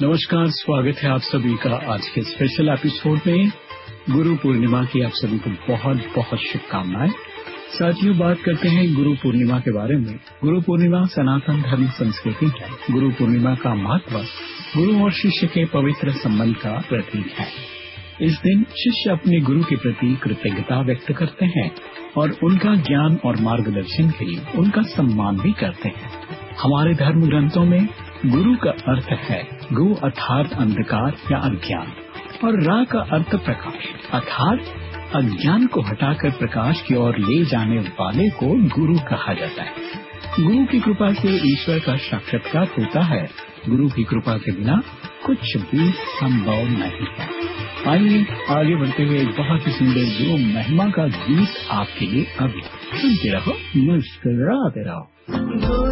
नमस्कार, स्वागत है आप सभी का आज के स्पेशल एपिसोड में। गुरु पूर्णिमा की आप सभी को बहुत बहुत शुभकामनाएं। साथियों, बात करते हैं गुरु पूर्णिमा के बारे में। गुरु पूर्णिमा सनातन धर्म संस्कृति है। गुरु पूर्णिमा का महत्व गुरु और शिष्य के पवित्र संबंध का प्रतीक है। इस दिन शिष्य अपने गुरु के प्रति कृतज्ञता व्यक्त करते हैं और उनका ज्ञान और मार्गदर्शन के लिए उनका सम्मान भी करते हैं। हमारे धर्म ग्रंथों में गुरु का अर्थ है गु अर्थात अंधकार या अज्ञान, और रा का अर्थ प्रकाश अर्थात अज्ञान को हटाकर प्रकाश की ओर ले जाने वाले को गुरु कहा जाता है। गुरु की कृपा से ईश्वर का साक्षात्कार होता है। गुरु की कृपा के बिना कुछ भी संभव नहीं है। आइए आगे बढ़ते हुए एक बहुत ही सुंदर गुरु महिमा का गीत आपके लिए अभी सुनते रहो, मुस्कुराते रहो।